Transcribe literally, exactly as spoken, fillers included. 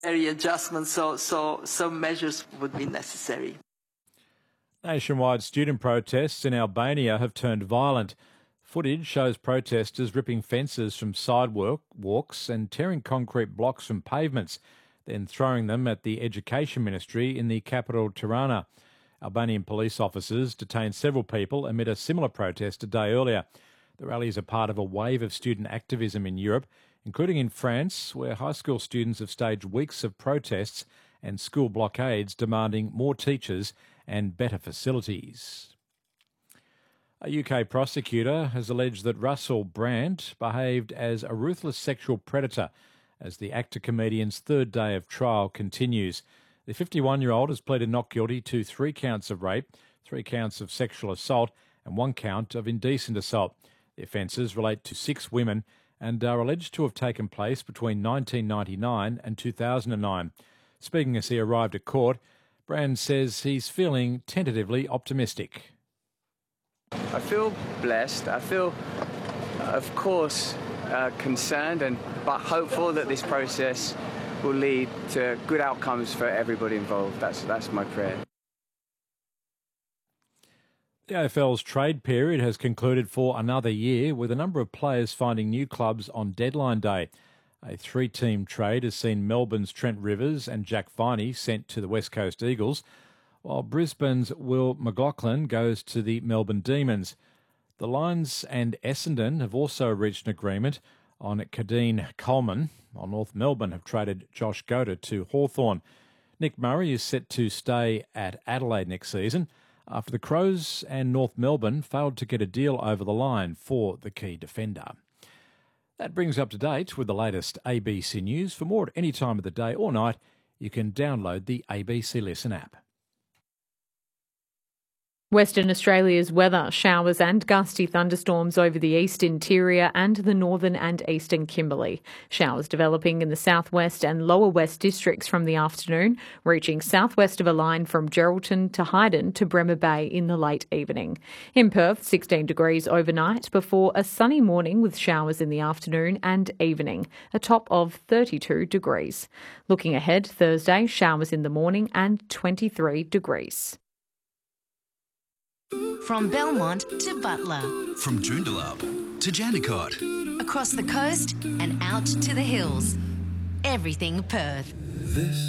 adjustment, so, so some measures would be necessary. Nationwide student protests in Albania have turned violent. Footage shows protesters ripping fences from sidewalk walks and tearing concrete blocks from pavements, then throwing them at the Education Ministry in the capital Tirana. Albanian police officers detained several people amid a similar protest a day earlier. The rallies are part of a wave of student activism in Europe, including in France, where high school students have staged weeks of protests and school blockades demanding more teachers and better facilities. A U K prosecutor has alleged that Russell Brand behaved as a ruthless sexual predator as the actor-comedian's third day of trial continues. The fifty-one-year-old has pleaded not guilty to three counts of rape, three counts of sexual assault and one count of indecent assault. The offences relate to six women and are alleged to have taken place between nineteen ninety-nine and two thousand nine. Speaking as he arrived at court, Brand says he's feeling tentatively optimistic. I feel blessed. I feel, of course, uh, concerned and but hopeful that this process will lead to good outcomes for everybody involved. That's that's my prayer. The A F L's trade period has concluded for another year, with a number of players finding new clubs on deadline day. A three-team trade has seen Melbourne's Trent Rivers and Jack Viney sent to the West Coast Eagles, while Brisbane's Will McLaughlin goes to the Melbourne Demons. The Lions and Essendon have also reached an agreement on Kadeen Coleman, while North Melbourne have traded Josh Goater to Hawthorn. Nick Murray is set to stay at Adelaide next season after the Crows and North Melbourne failed to get a deal over the line for the key defender. That brings up to date with the latest A B C News. For more at any time of the day or night, you can download the A B C Listen app. Western Australia's weather: showers and gusty thunderstorms over the east interior and the northern and eastern Kimberley. Showers developing in the southwest and lower west districts from the afternoon, reaching southwest of a line from Geraldton to Hyden to Bremer Bay in the late evening. In Perth, sixteen degrees overnight before a sunny morning with showers in the afternoon and evening, a top of thirty-two degrees. Looking ahead, Thursday, showers in the morning and twenty-three degrees. From Belmont to Butler. From Joondalup to Jandakot. Across the coast and out to the hills. Everything Perth. This